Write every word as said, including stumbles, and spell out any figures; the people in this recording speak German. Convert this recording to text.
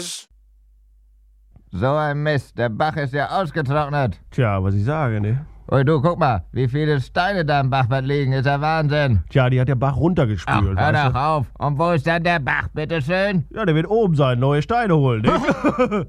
ist? So ein Mist, der Bach ist ja ausgetrocknet. Tja, was ich sage, ne? Ui, du, guck mal, wie viele Steine da im Bachbett liegen, ist ja Wahnsinn. Tja, die hat der Bach Ach, runtergespült, hör weißt doch du? auf. Und wo ist dann der Bach, bitteschön? Ja, der wird oben sein, neue Steine holen, ne?